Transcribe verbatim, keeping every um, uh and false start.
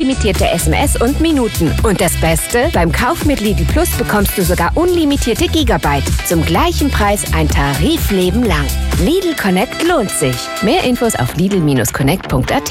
unlimitierte S M S und Minuten. Und das Beste? Beim Kauf mit Lidl Plus bekommst du sogar unlimitierte Gigabyte. Zum gleichen Preis ein Tarifleben lang. Lidl Connect lohnt sich. Mehr Infos auf lidl Bindestrich connect Punkt a t.